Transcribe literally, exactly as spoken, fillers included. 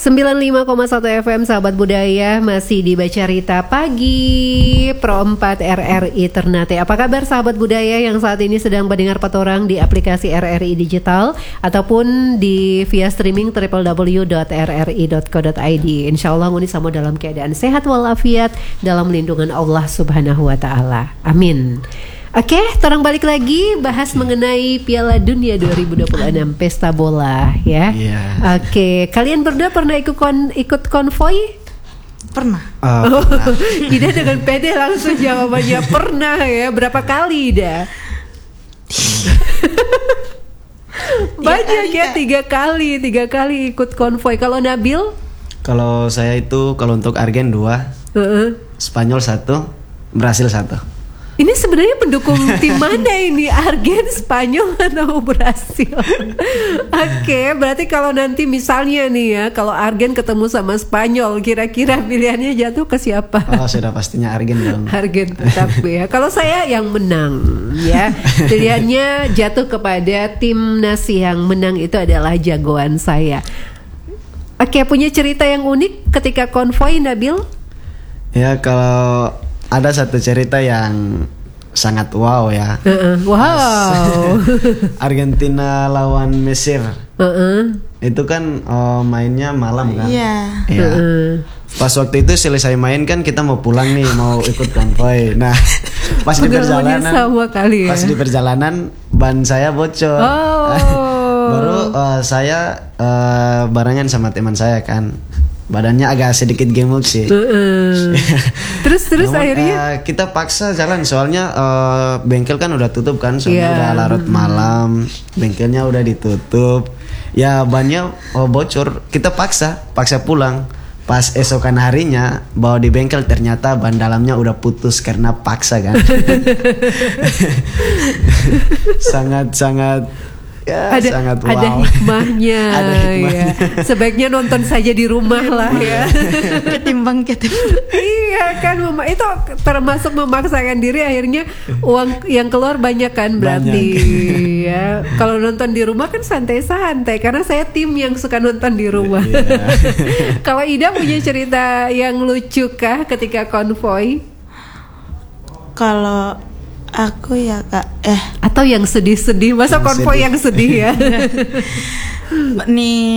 sembilan puluh lima koma satu F M Sahabat Budaya, masih di Baca Rita Pagi Pro empat R R I Ternate. Apa kabar sahabat budaya yang saat ini sedang mendengar petorang di aplikasi R R I Digital ataupun di via streaming w w w dot r r i dot co dot i d. Insyaallah nguni sama dalam keadaan sehat walafiat dalam lindungan Allah Subhanahu wa taala. Amin. Oke, okay, torang balik lagi bahas mengenai Piala Dunia dua ribu dua puluh enam Pesta Bola ya. Yeah. Oke, okay. Kalian berdua pernah ikut kon ikut konvoy? Pernah. Uh, oh, pernah. Ida dengan pede langsung jawabannya pernah ya. Berapa kali Ida? Banyak ya, tiga kali, tiga kali ikut konvoy. Kalau Nabil? Kalau saya itu kalau untuk Argen dua, uh-uh. Spanyol satu, Brasil satu. Ini sebenarnya pendukung tim mana ini? Argen, Spanyol atau Brasil? Oke, okay, berarti kalau nanti misalnya nih ya, kalau Argen ketemu sama Spanyol, kira-kira pilihannya jatuh ke siapa? Oh, sudah pastinya Argen dong. Argen tetap ya. Kalau saya yang menang ya, pilihannya jatuh kepada timnas yang menang itu adalah jagoan saya. Oke, okay, punya cerita yang unik ketika konvoy, Nabil? Ya, kalau ada satu cerita yang sangat wow ya. Uh-uh. Wow. Argentina lawan Mesir. Uh-uh. Itu kan uh, mainnya malam kan. Iya. Yeah. Yeah. Uh-uh. Pas waktu itu selesai main kan kita mau pulang nih, mau ikut konvoy. Nah, pas di perjalanan, sama kali ya. pas di perjalanan ban saya bocor. Oh. Baru uh, saya uh, barengan sama teman saya kan. Badannya agak sedikit gemuk sih. Uh-uh. terus terus Namun, akhirnya uh, kita paksa jalan soalnya uh, bengkel kan udah tutup kan, soalnya yeah. udah larut malam, bengkelnya udah ditutup. Ya bannya oh, bocor. Kita paksa, paksa pulang. Pas esokan harinya bawa di bengkel ternyata ban dalamnya udah putus karena paksa kan. sangat sangat Ya, ada sangat wow. ada hikmahnya, ada hikmahnya. Ya. Sebaiknya nonton saja di rumah lah ya. Ketimbang ketimbang. Iya kan, itu termasuk memaksakan diri, akhirnya uang yang keluar banyak kan berarti. Banyak. Ya. Kalau nonton di rumah kan santai-santai, karena saya tim yang suka nonton di rumah. Yeah. Kalau Ida punya cerita yang lucu kah ketika konvoy? Kalau aku ya kak eh atau yang sedih-sedih, masa konvoy yang sedih ya. Nih